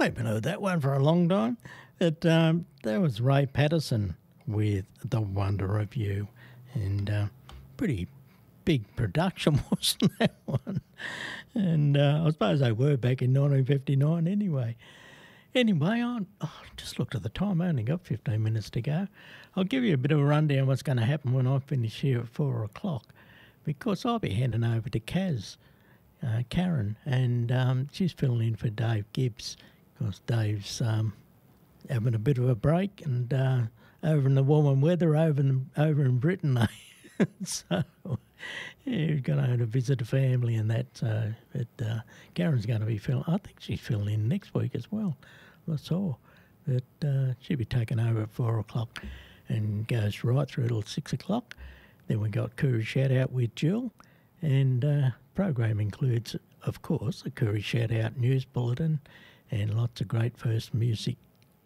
haven't heard that one for a long time. That was Ray Patterson with The Wonder of You. And pretty big production, wasn't that one? And I suppose they were back in 1959 anyway. Anyway, I just looked at the time. I only got 15 minutes to go. I'll give you a bit of a rundown of what's going to happen when I finish here at 4 o'clock, because I'll be handing over to Karen, and she's filling in for Dave Gibbs, because Dave's having a bit of a break, and over in the warmer weather over in Britain, so he's going to visit a family and that. So Karen's going to be filling. I think she's filling in next week as well. I saw that she'll be taking over at 4 o'clock and goes right through till 6 o'clock. Then we got Koori Shout Out with Jill, and program includes, of course, a Koori Shout Out news bulletin and lots of great First Nation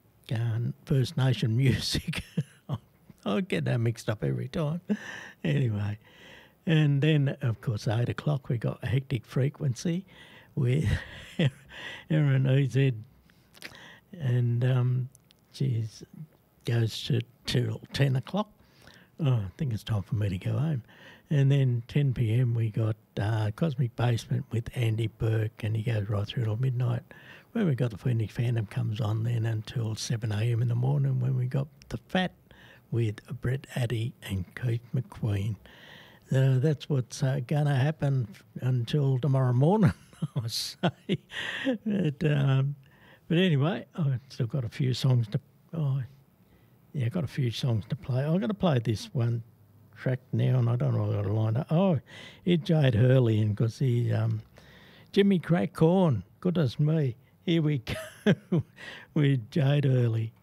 music. I get that mixed up every time. Anyway, and then, of course, at 8 o'clock we got a Hectic Frequency with Erin EZ, and she goes to till 10 o'clock. Oh, I think it's time for me to go home. And then 10 p.m. we got Cosmic Basement with Andy Burke, and he goes right through till midnight. When we got the Phoenix Phantom comes on then until 7 a.m. in the morning, when we got The Fat with Brett Addy and Keith McQueen. That's what's going to happen until tomorrow morning, I say. But anyway, I've still got a few songs to... got a few songs to play. I'm going to play this one track now, and I don't know what to line up. Oh, it's Jade Hurley, and because he... Jimmy Crack Corn, goodness me. Here we go with Jade Hurley.